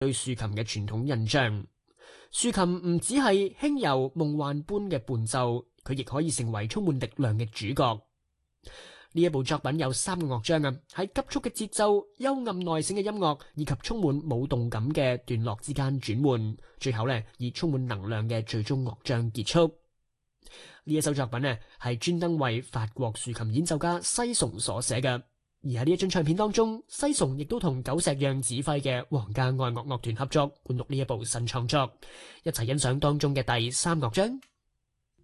對豎琴嘅傳統印象。豎琴唔只係輕柔夢幻般嘅伴奏，佢亦可以成為充滿力量嘅主角。呢一部作品有3個樂章啊，喺急速嘅節奏、幽暗耐性嘅音樂以及充滿舞動感嘅段落之間轉換，最後呢以充滿能量嘅最終樂章結束。呢一首作品呢係專登為法國豎琴演奏家西崇所寫嘅，而喺呢一張唱片當中，西崇亦都同久石讓指揮嘅皇家愛樂樂團合作，灌錄呢一部新創作，一齊欣賞當中嘅第3樂章。